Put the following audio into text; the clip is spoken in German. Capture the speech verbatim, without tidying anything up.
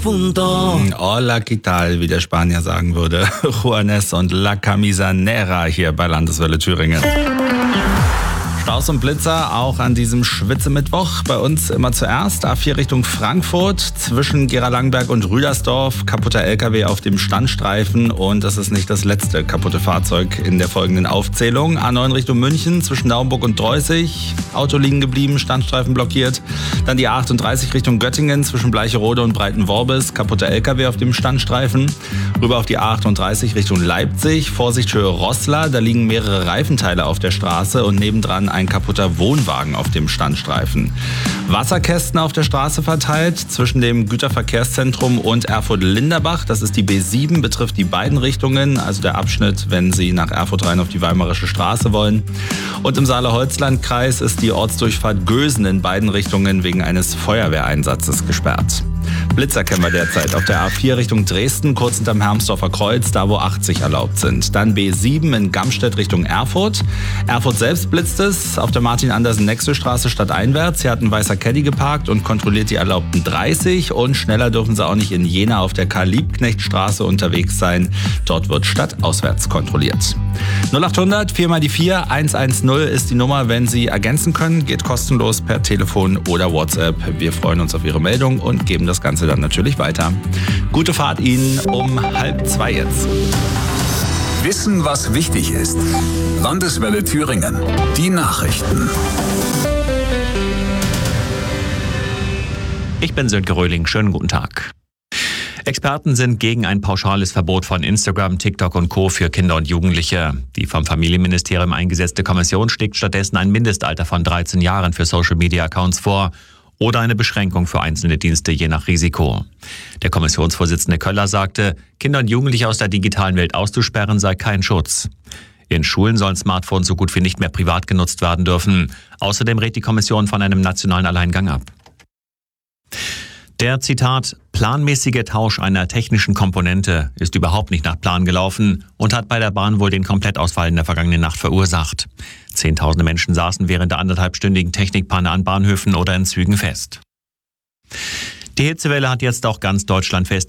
Punto. Hola, ¿qué tal, wie der Spanier sagen würde. Juanes und La Camisa Negra hier bei Landeswelle Thüringen. Staus und Blitzer auch an diesem Schwitzemittwoch. Bei uns immer zuerst A vier Richtung Frankfurt, zwischen Gera-Langenberg und Rüdersdorf. Kaputter L K W auf dem Standstreifen und das ist nicht das letzte kaputte Fahrzeug in der folgenden Aufzählung. A neun Richtung München, zwischen Naumburg und Dreußig. Auto liegen geblieben, Standstreifen blockiert. Dann die A achtunddreißig Richtung Göttingen, zwischen Bleicherode und Breitenworbis. Kaputter L K W auf dem Standstreifen. Rüber auf die A achtunddreißig Richtung Leipzig. Vorsicht Höhe Roßla, da liegen mehrere Reifenteile auf der Straße und nebendran ein kaputter Wohnwagen auf dem Standstreifen. Wasserkästen auf der Straße verteilt zwischen dem Güterverkehrszentrum und Erfurt-Linderbach. Das ist die B sieben, betrifft die beiden Richtungen, also der Abschnitt, wenn Sie nach Erfurt rein auf die Weimarische Straße wollen. Und im Saale-Holzland-Kreis ist die Ortsdurchfahrt Gösen in beiden Richtungen wegen eines Feuerwehreinsatzes gesperrt. Blitzer kennen wir derzeit auf der A vier Richtung Dresden, kurz hinterm Hermsdorfer Kreuz, da wo achtzig erlaubt sind. Dann B sieben in Gamstedt Richtung Erfurt. Erfurt selbst blitzt es auf der Martin-Andersen-Nexel-Straße stadteinwärts. Hier hat ein weißer Caddy geparkt und kontrolliert die erlaubten dreißig. Und schneller dürfen sie auch nicht in Jena auf der Karl-Liebknecht-Straße unterwegs sein. Dort wird stadtauswärts kontrolliert. null achthundert vier mal die vier hundertzehn ist die Nummer, wenn Sie ergänzen können. Geht kostenlos per Telefon oder WhatsApp. Wir freuen uns auf Ihre Meldung und geben das Ganze dann natürlich weiter. Gute Fahrt Ihnen um halb zwei jetzt. Wissen, was wichtig ist. Landeswelle Thüringen. Die Nachrichten. Ich bin Sönke Röhling. Schönen guten Tag. Experten sind gegen ein pauschales Verbot von Instagram, TikTok und Co. für Kinder und Jugendliche. Die vom Familienministerium eingesetzte Kommission schlägt stattdessen ein Mindestalter von dreizehn Jahren für Social-Media-Accounts vor oder eine Beschränkung für einzelne Dienste je nach Risiko. Der Kommissionsvorsitzende Köller sagte, Kinder und Jugendliche aus der digitalen Welt auszusperren sei kein Schutz. In Schulen sollen Smartphones so gut wie nicht mehr privat genutzt werden dürfen. Außerdem rät die Kommission von einem nationalen Alleingang ab. Der, Zitat, planmäßige Tausch einer technischen Komponente ist überhaupt nicht nach Plan gelaufen und hat bei der Bahn wohl den Komplettausfall in der vergangenen Nacht verursacht. Zehntausende Menschen saßen während der anderthalbstündigen Technikpanne an Bahnhöfen oder in Zügen fest. Die Hitzewelle hat jetzt auch ganz Deutschland fest